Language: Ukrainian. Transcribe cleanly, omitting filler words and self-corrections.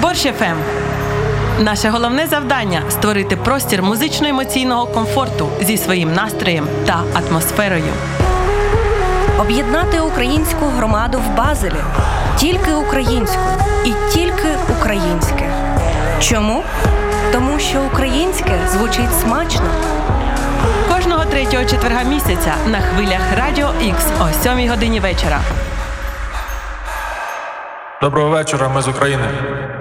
Борщ ФМ. Наше головне завдання – створити простір музично-емоційного комфорту зі своїм настроєм та атмосферою. Об'єднати українську громаду в Базелі. Тільки українську і тільки українське. Чому? Тому що українське звучить смачно. Кожного третього четверга місяця на хвилях Радіо Х о 7 годині вечора. Доброго вечора, ми з України.